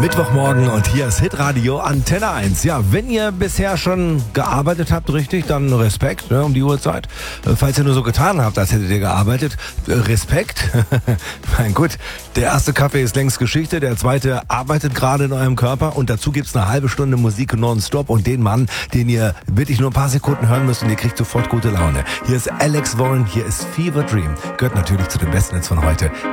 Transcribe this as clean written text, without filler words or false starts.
Mittwochmorgen und hier ist Hitradio Antenne 1. Ja, wenn ihr bisher schon gearbeitet habt, richtig, dann Respekt, ne, um die Uhrzeit. Falls ihr nur so getan habt, als hättet ihr gearbeitet, Respekt. Mein gut, der erste Kaffee ist längst Geschichte, der zweite arbeitet gerade in eurem Körper und dazu gibt's eine halbe Stunde Musik nonstop und den Mann, den ihr wirklich nur ein paar Sekunden hören müsst und ihr kriegt sofort gute Laune. Hier ist Alex Warren, hier ist Fever Dream. Gehört natürlich zu den besten Hits von heute.